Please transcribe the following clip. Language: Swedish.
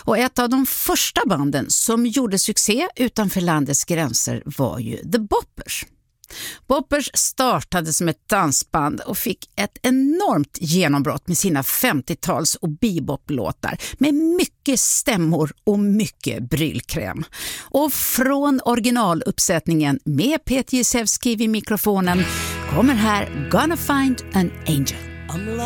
Och ett av de första banden som gjorde succé utanför landets gränser var ju The Boppers. Boppers startade som ett dansband och fick ett enormt genombrott med sina 50-tals och bebop-låtar med mycket stämmor och mycket brylkräm. Och från originaluppsättningen med Peter Jezewski vid mikrofonen kommer här Gonna Find an Angel.